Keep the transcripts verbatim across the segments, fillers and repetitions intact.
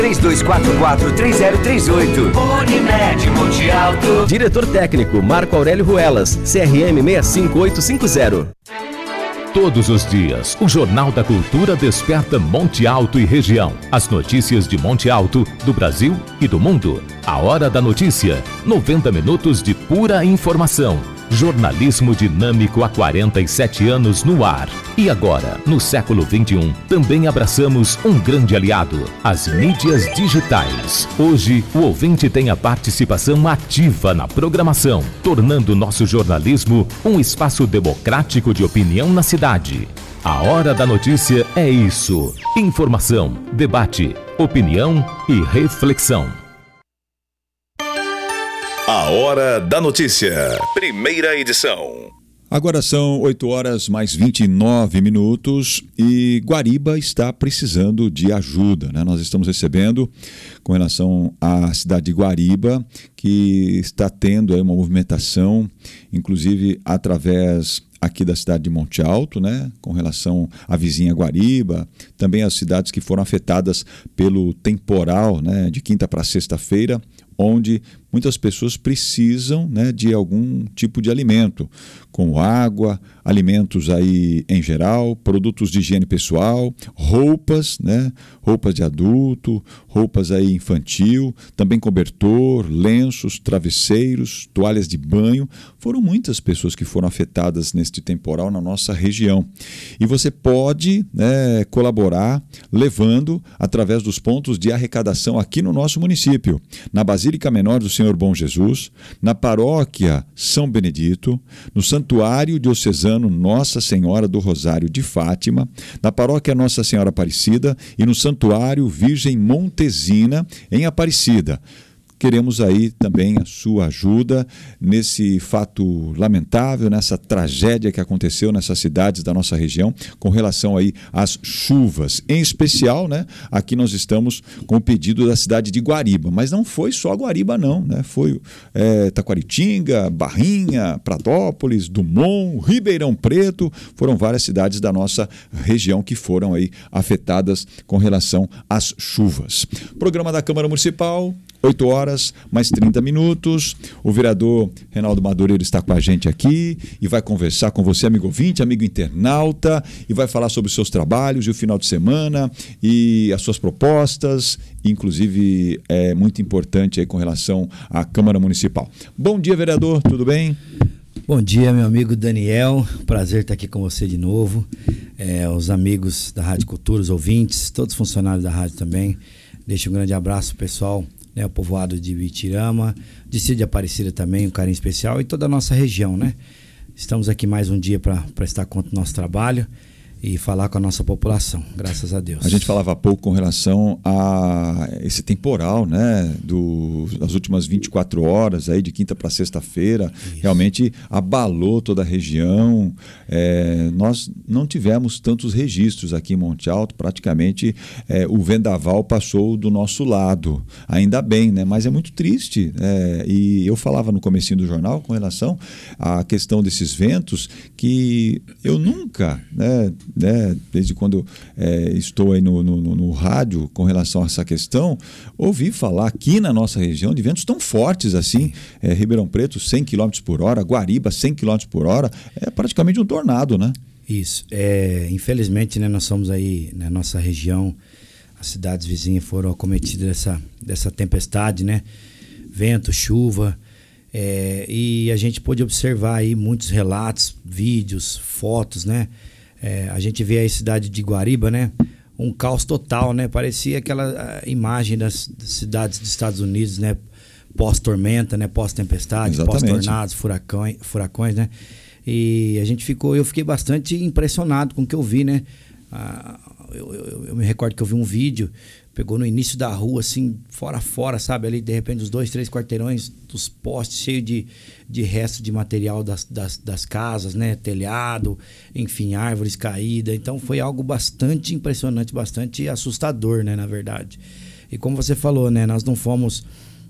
três dois quatro quatro, três zero três oito. Unimed Monte Alto. Diretor técnico Marco Aurélio Ruelas, C R M seis cinco oito cinco zero. Todos os dias, o Jornal da Cultura desperta Monte Alto e região. As notícias de Monte Alto, do Brasil e do mundo. A Hora da Notícia. noventa minutos de pura informação. Jornalismo dinâmico há quarenta e sete anos no ar. E agora, no século vinte e um, também abraçamos um grande aliado: as mídias digitais. Hoje, o ouvinte tem a participação ativa na programação, tornando nosso jornalismo um espaço democrático de opinião na cidade. A Hora da Notícia é isso: informação, debate, opinião e reflexão. A Hora da Notícia, primeira edição. Agora são oito horas mais vinte e nove minutos e Guariba está precisando de ajuda, né? Nós estamos recebendo com relação à cidade de Guariba, que está tendo aí uma movimentação, inclusive através aqui da cidade de Monte Alto, né, com relação à vizinha Guariba, também as cidades que foram afetadas pelo temporal, né, de quinta para sexta-feira, onde muitas pessoas precisam, né, de algum tipo de alimento, como água, alimentos aí em geral, produtos de higiene pessoal, roupas, né, roupas de adulto, roupas aí infantil, também cobertor, lenços, travesseiros, toalhas de banho. Foram muitas pessoas que foram afetadas neste temporal na nossa região. E você pode, né, colaborar levando através dos pontos de arrecadação aqui no nosso município, na Basílica Menor do Senhor Bom Jesus, na Paróquia São Benedito, no Santuário Diocesano Nossa Senhora do Rosário de Fátima, na Paróquia Nossa Senhora Aparecida e no Santuário Virgem Montesina em Aparecida. Queremos aí também a sua ajuda nesse fato lamentável, nessa tragédia que aconteceu nessas cidades da nossa região com relação aí às chuvas. Em especial, né, aqui nós estamos com o pedido da cidade de Guariba, mas não foi só Guariba não, né? Foi é, Taquaritinga, Barrinha, Pradópolis, Dumont, Ribeirão Preto, foram várias cidades da nossa região que foram aí afetadas com relação às chuvas. Programa da Câmara Municipal, oito horas, mais trinta minutos. O vereador Reinaldo Madureira está com a gente aqui e vai conversar com você, amigo ouvinte, amigo internauta, e vai falar sobre os seus trabalhos e o final de semana e as suas propostas, inclusive é muito importante aí com relação à Câmara Municipal. Bom dia, vereador, tudo bem? Bom dia, meu amigo Daniel, prazer estar aqui com você de novo, é, os amigos da Rádio Cultura, os ouvintes, todos os funcionários da rádio também. Deixo um grande abraço, pessoal, né, o povoado de Bitirama, distrito de Aparecida também, um carinho especial, e toda a nossa região, né? Estamos aqui mais um dia para prestar conta do nosso trabalho e falar com a nossa população, graças a Deus. A gente falava há pouco com relação a esse temporal, né, do, das últimas vinte e quatro horas, aí de quinta para sexta-feira, realmente abalou toda a região. É, nós não tivemos tantos registros aqui em Monte Alto, praticamente é, o vendaval passou do nosso lado, ainda bem, né, mas é muito triste. É, e eu falava no comecinho do jornal com relação à questão desses ventos, que eu nunca, né, Né, desde quando é, estou aí no, no, no rádio com relação a essa questão, ouvi falar aqui na nossa região de ventos tão fortes assim, é, Ribeirão Preto cem quilômetros por hora, Guariba cem quilômetros por hora, é praticamente um tornado, né? Isso, é, infelizmente, né, nós somos aí na nossa região, as cidades vizinhas foram acometidas dessa, dessa tempestade, né? Vento, chuva, é, e a gente pôde observar aí muitos relatos, vídeos, fotos, né? É, a gente vê aí a cidade de Guariba, né? Um caos total, né? Parecia aquela imagem das, das cidades dos Estados Unidos, né? Pós-tormenta, né? Pós-tempestade, pós-tornados, furacões, furacões, né? E a gente ficou, eu fiquei bastante impressionado com o que eu vi, né? Ah, eu, eu, eu me recordo que eu vi um vídeo, pegou no início da rua, assim, fora fora, sabe? Ali, de repente, os dois, três quarteirões dos postes, cheio de, de resto de material das, das, das casas, né? Telhado, enfim, árvores caídas. Então, foi algo bastante impressionante, bastante assustador, né? Na verdade. E como você falou, né? Nós não fomos,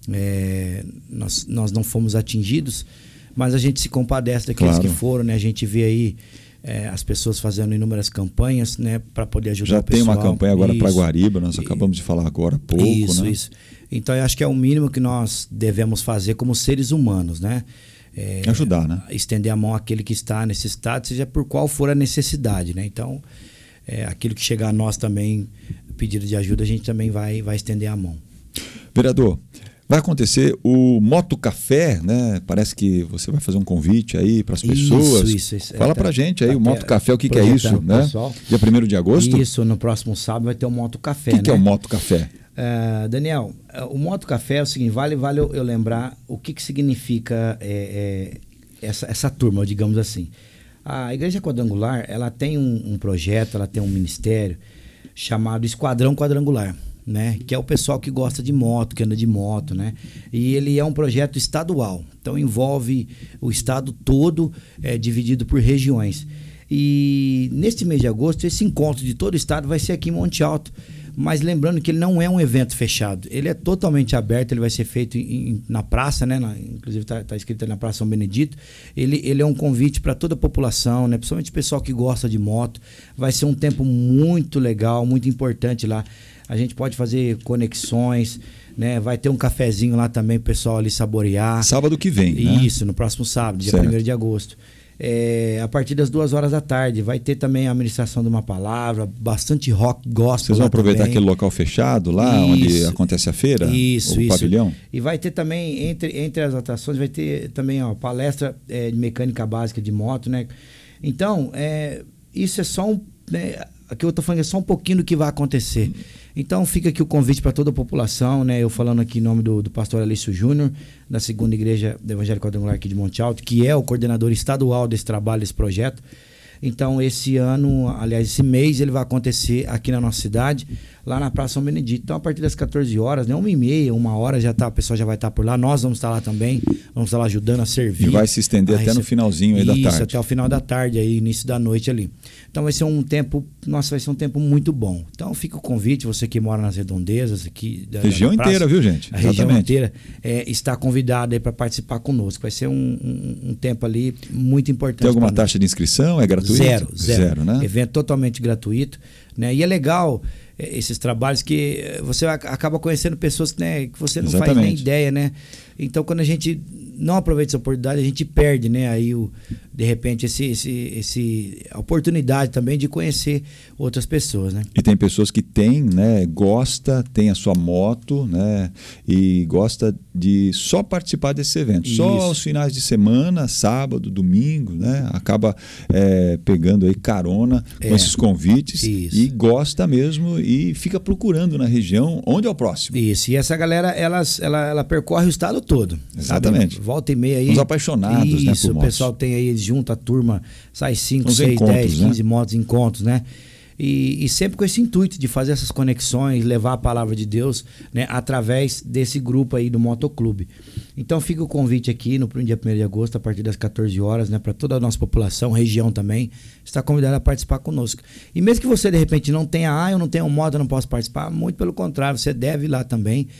é, nós, nós não fomos atingidos, mas a gente se compadece daqueles claro. que foram, né? A gente vê aí é, as pessoas fazendo inúmeras campanhas, né, para poder ajudar Já o pessoal. Já tem uma campanha agora para Guariba, nós e, acabamos de falar agora há pouco. Isso, né? isso. Então eu acho que é o mínimo que nós devemos fazer como seres humanos, né? É, ajudar, né? Estender a mão àquele que está necessitado, seja por qual for a necessidade, né? Então, é, aquilo que chegar a nós também, pedido de ajuda, a gente também vai, vai estender a mão. Vereador, vai acontecer o Moto Café, né? Parece que você vai fazer um convite aí para as pessoas. Isso, isso, isso. Fala é, pra tá, gente aí, tá, o Moto Café, o que, que é isso, né? Pessoal. Dia primeiro de agosto? Isso, no próximo sábado vai ter o Moto Café, O que, né? que é o Moto Café? Uh, Daniel, o Moto Café é o seguinte, vale, vale eu, eu lembrar o que, que significa é, é, essa, essa turma, digamos assim. A Igreja Quadrangular, ela tem um, um projeto, ela tem um ministério chamado Esquadrão Quadrangular, né? Que é o pessoal que gosta de moto, que anda de moto, né? E ele é um projeto estadual, então envolve o estado todo, é, dividido por regiões. E neste mês de agosto, esse encontro de todo o estado vai ser aqui em Monte Alto. Mas lembrando que ele não é um evento fechado, ele é totalmente aberto, ele vai ser feito em, na praça, né? Na, inclusive está tá escrito ali na Praça São Benedito. Ele, ele é um convite para toda a população, né? Principalmente o pessoal que gosta de moto. Vai ser um tempo muito legal, muito importante lá. A gente pode fazer conexões, né? Vai ter um cafezinho lá também para o pessoal ali saborear. Sábado que vem, né? Isso, no próximo sábado, dia certo. primeiro de agosto. É, a partir das duas horas da tarde vai ter também a ministração de uma palavra, bastante rock gospel. Vocês vão aproveitar também. aquele local fechado lá, isso, onde acontece a feira? Isso, o isso. pavilhão? E vai ter também, entre, entre as atrações, vai ter também ó, palestra é, de mecânica básica de moto, né? Então, é, isso é só um... Né, aqui eu estou falando é só um pouquinho do que vai acontecer. Então fica aqui o convite para toda a população, né? Eu falando aqui em nome do, do pastor Alício Júnior, da segunda igreja do Evangelho Quadrangular aqui de Monte Alto, que é o coordenador estadual desse trabalho, desse projeto. Então esse ano, aliás, esse mês ele vai acontecer aqui na nossa cidade, lá na Praça São Benedito. Então a partir das quatorze horas, né, uma e meia, uma hora já tá, a pessoa já vai estar por lá. Nós vamos estar lá também, vamos estar lá ajudando a servir. E vai se estender até no finalzinho aí da tarde. Isso, até o final da tarde, aí, início da noite ali. Então vai ser um tempo, nossa, vai ser um tempo muito bom. Então fica o convite, você que mora nas redondezas aqui. Da, região da praça, inteira, viu, gente? A Exatamente. região inteira é, está convidada aí para participar conosco. Vai ser um, um, um tempo ali muito importante. Tem alguma taxa de inscrição? É gratuito? Zero, zero. Zero, né? Evento totalmente gratuito, né? E é legal é, esses trabalhos que você acaba conhecendo pessoas, né, que você não Exatamente. faz nem ideia, né? Então quando a gente não aproveita essa oportunidade, a gente perde, né? Aí o, de repente esse, esse, esse a oportunidade também de conhecer outras pessoas, né? E tem pessoas que têm, né, gosta, tem a sua moto, né, e gosta de só participar desse evento. Isso. Só aos finais de semana, sábado, domingo, né, acaba é, pegando aí carona com é. esses convites. Isso. E gosta mesmo e fica procurando na região onde é o próximo. Isso. E essa galera, elas, ela, ela percorre o estado todo. Exatamente. Sabe? Volta e meia aí. Os apaixonados, isso, né, por o motos. pessoal tem aí, eles juntam a turma, sai cinco, seis, dez, quinze motos, encontros, né? E, e sempre com esse intuito de fazer essas conexões, levar a palavra de Deus, né, através desse grupo aí do Motoclube. Então fica o convite aqui no dia primeiro de agosto, a partir das quatorze horas, né, para toda a nossa população, região também, está convidado a participar conosco. E mesmo que você de repente não tenha, ah, eu não tenho moto, eu não posso participar, muito pelo contrário, você deve ir lá também.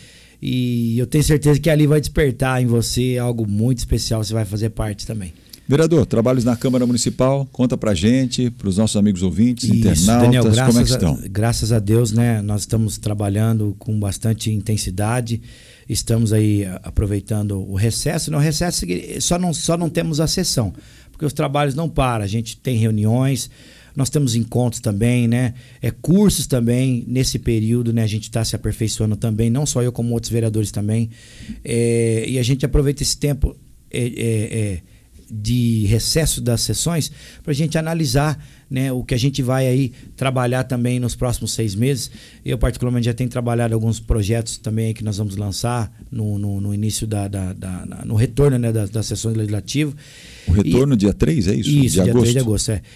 E eu tenho certeza que ali vai despertar em você algo muito especial, você vai fazer parte também. Vereador, trabalhos na Câmara Municipal, conta pra gente, para os nossos amigos ouvintes, Isso, internautas, Daniel, graças como é que estão? A, graças a Deus, né, nós estamos trabalhando com bastante intensidade, estamos aí aproveitando o recesso, não, o recesso só não, só não temos a sessão, porque os trabalhos não param, a gente tem reuniões, nós temos encontros também, né, é, cursos também, nesse período, né, a gente está se aperfeiçoando também, não só eu como outros vereadores também, é, e a gente aproveita esse tempo é, é, é, de recesso das sessões para a gente analisar, né, o que a gente vai aí trabalhar também nos próximos seis meses. Eu particularmente já tenho trabalhado alguns projetos também aí que nós vamos lançar no, no, no início da, da, da, da no retorno, né, das, das sessões legislativas. O retorno e, dia três, é isso? Isso, de dia agosto. três de agosto, é.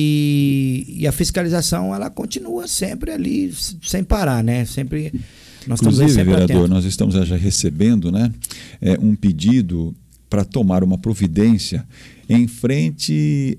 E, e a fiscalização, ela continua sempre ali, sem parar, né? Sempre nós Inclusive, estamos aí sempre vereador, atentos. nós estamos já recebendo, né, é, um pedido para tomar uma providência em frente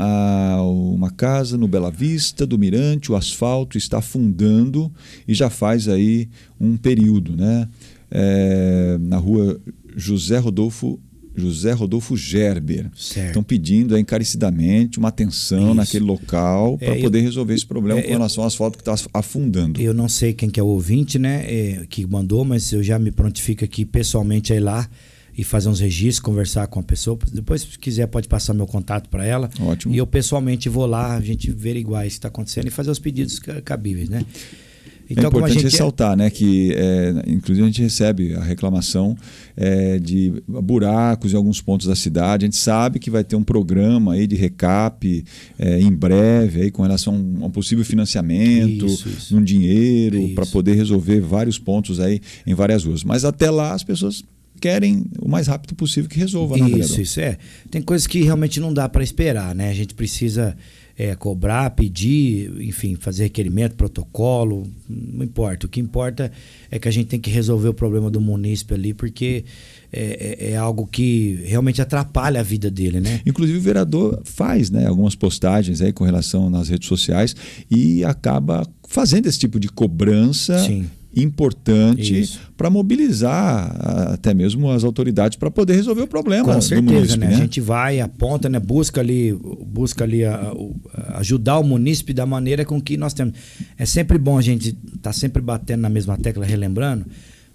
a uma casa no Bela Vista do Mirante. O asfalto está afundando e já faz aí um período, né? É, na rua José Rodolfo José Rodolfo Gerber. Certo. Estão pedindo encarecidamente uma atenção Isso. naquele local para É, poder eu, resolver esse problema é, com relação ao asfalto que está afundando. Eu não sei quem que é o ouvinte, né, é, que mandou, mas eu já me prontifico aqui pessoalmente a ir lá e fazer uns registros, conversar com a pessoa. Depois, se quiser, pode passar meu contato para ela. Ótimo. E eu pessoalmente vou lá, a gente averiguar isso que está acontecendo e fazer os pedidos cabíveis, né? Então, é importante gente... ressaltar, né, que é, inclusive a gente recebe a reclamação é, de buracos em alguns pontos da cidade. A gente sabe que vai ter um programa aí de recap é, em breve aí, com relação a um possível financiamento, isso, isso. um dinheiro para poder resolver vários pontos aí em várias ruas. Mas até lá as pessoas querem o mais rápido possível que resolva, né, Isso, isso é. Tem coisas que realmente não dá para esperar, né? A gente precisa é, cobrar, pedir, enfim, fazer requerimento, protocolo, não importa. O que importa é que a gente tem que resolver o problema do munícipe ali, porque é, é, é algo que realmente atrapalha a vida dele, né? Inclusive o vereador faz, né, algumas postagens aí com relação nas redes sociais e acaba fazendo esse tipo de cobrança. Sim. Importante para mobilizar até mesmo as autoridades para poder resolver o problema. Com certeza, do munícipe, né? né? A gente vai, aponta, né? Busca ali, busca ali a, a, ajudar o munícipe da maneira com que nós temos. É sempre bom a gente estar tá sempre batendo na mesma tecla, relembrando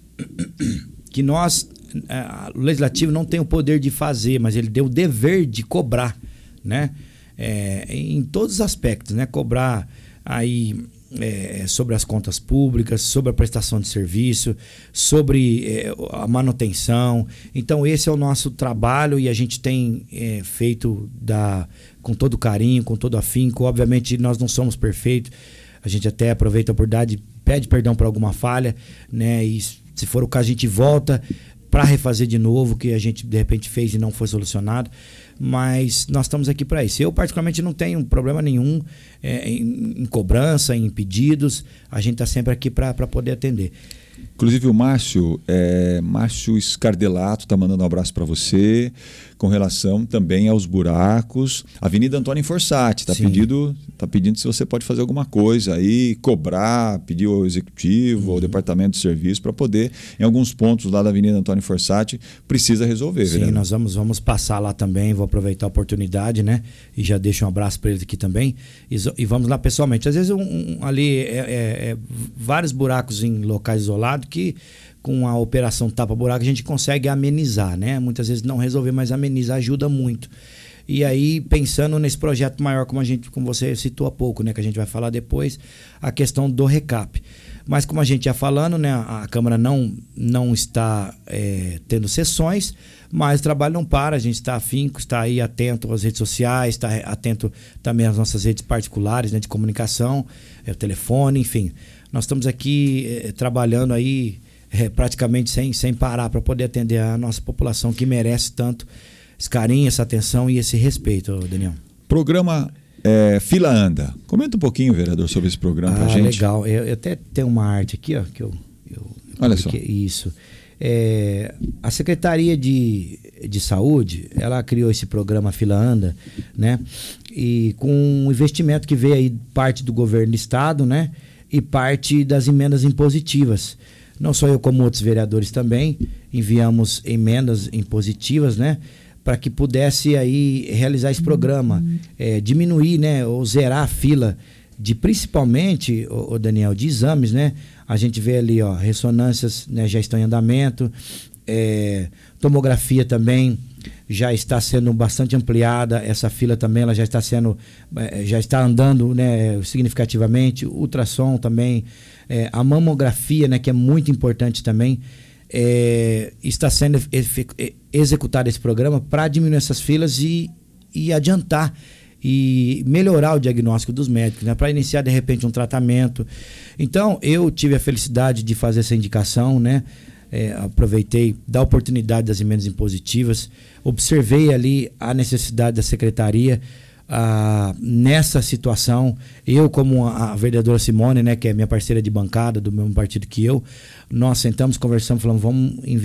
que nós, a, o legislativo não tem o poder de fazer, mas ele deu o dever de cobrar, né? É, em todos os aspectos, né? Cobrar aí É, sobre as contas públicas, sobre a prestação de serviço, sobre é, a manutenção. Então esse é o nosso trabalho e a gente tem é, feito da, com todo carinho, com todo afinco. Obviamente nós não somos perfeitos, a gente até aproveita a oportunidade, pede perdão por alguma falha, né? E se for o caso a gente volta para refazer de novo o que a gente de repente fez e não foi solucionado. Mas nós estamos aqui para isso. Eu particularmente não tenho problema nenhum é, em, em cobrança, em pedidos. A gente está sempre aqui para poder atender. Inclusive o Márcio, é, Márcio Escardelato está mandando um abraço para você com relação também aos buracos. Avenida Antônio Fossati está pedindo, tá pedindo se você pode fazer alguma coisa aí, cobrar, pedir ao executivo, uhum. ao departamento de serviço para poder, em alguns pontos lá da Avenida Antônio Fossati, precisa resolver. Sim, né? nós vamos, vamos passar lá também, vou aproveitar a oportunidade, né? E já deixo um abraço para eles aqui também. E, e vamos lá pessoalmente. Às vezes um, um, ali é, é, é vários buracos em locais isolados que com a operação tapa-buraco a gente consegue amenizar, né? Muitas vezes não resolver, mas amenizar ajuda muito. E aí, pensando nesse projeto maior, como a gente, como você citou há pouco, né? Que a gente vai falar depois, a questão do recap. Mas como a gente ia falando, né? A Câmara não, não está é, tendo sessões, mas o trabalho não para, a gente está afinco, está aí atento às redes sociais, está atento também às nossas redes particulares, né? De comunicação, é, o telefone, enfim. Nós estamos aqui é, trabalhando aí É, praticamente sem, sem parar para poder atender a nossa população que merece tanto esse carinho, essa atenção e esse respeito, Daniel. Programa é, Fila Anda. Comenta um pouquinho, vereador, sobre esse programa ah, para a gente. Legal. Eu, eu até tenho uma arte aqui, ó, que eu, eu Olha só. Isso. É, a Secretaria de, de Saúde, ela criou esse programa Fila Anda, né? E com um investimento que veio aí parte do governo do estado, né? E parte das emendas impositivas. Não só eu, como outros vereadores também, enviamos emendas impositivas, né? Para que pudesse aí realizar esse programa, é, diminuir, né? Ou zerar a fila de, principalmente, o, o Daniel, de exames, né? A gente vê ali, ó, ressonâncias, né, já estão em andamento, é, tomografia também já está sendo bastante ampliada, essa fila também ela já está sendo, já está andando, né, significativamente, ultrassom também, é, a mamografia, né, que é muito importante também, é, está sendo executado esse programa para diminuir essas filas e, e adiantar e melhorar o diagnóstico dos médicos, né, para iniciar de repente um tratamento. Então eu tive a felicidade de fazer essa indicação, né? É, aproveitei da oportunidade das emendas impositivas, observei ali a necessidade da secretaria ah, nessa situação. Eu, como a, a vereadora Simone, né, que é minha parceira de bancada do mesmo partido que eu, nós sentamos, conversamos, falamos, vamos enviar